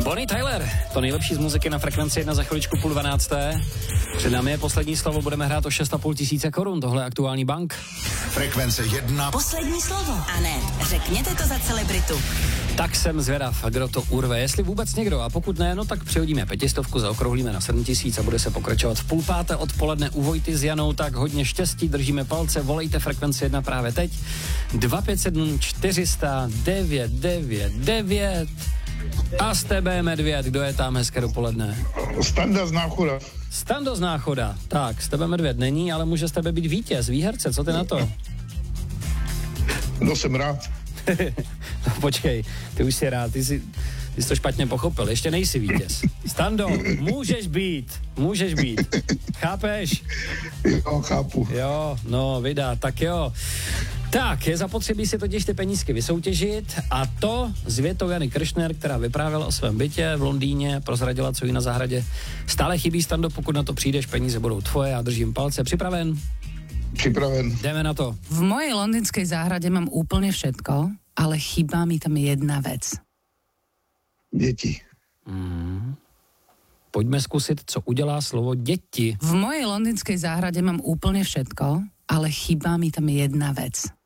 Bonnie Tyler, to nejlepší z muziky na Frekvenci 1 za chviličku 11:30. Před námi je poslední slovo, budeme hrát o 6,5 tisíce korun, tohle je aktuální bank. Frekvence 1. Poslední slovo. A ne, řekněte to za celebritu. Tak jsem zvědav, kdo to urve, jestli vůbec někdo, a pokud ne, no tak přihodíme 500, zaokrouhlíme na 7 000 a bude se pokračovat v 5:30 odpoledne u Vojty s Janou, tak hodně štěstí, držíme palce, volejte Frekvenci 1 právě teď. 257 400 999 a z tebe medvěd, kdo je tam, hezké dopoledne. Standa z Náchoda. Stando z Náchoda, tak, z tebe medvěd není, ale může z tebe být vítěz, výherce, co ty na to? No jsem rád. No, počkej, ty už jsi rád, ty jsi to špatně pochopil, ještě nejsi vítěz. Stando, můžeš být, chápeš? Jo, chápu. Jo, no, vydá, tak jo. Tak, je zapotřebí si totiž ty penízky vysoutěžit a to s větou Jany Kršner, která vyprávěla o svém bytě v Londýně, prozradila, co jí na zahradě. Stále chybí, Stando, pokud na to přijdeš, peníze budou tvoje, já držím palce, připraven? Připraven. Jdeme na to. V mojej londýnskej záhrade mám úplne všetko, ale chýba mi tam jedna vec. Děti. Pojďme zkusit, co udělá slovo děti. V mojej londýnskej záhrade mám úplne všetko, ale chýba mi tam jedna vec.